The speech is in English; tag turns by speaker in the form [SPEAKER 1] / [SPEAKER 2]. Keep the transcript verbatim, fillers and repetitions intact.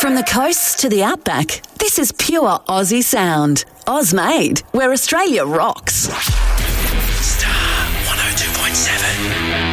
[SPEAKER 1] From the coast to the outback, this is pure Aussie sound. Ozmade, where Australia rocks.
[SPEAKER 2] Star one oh two point seven.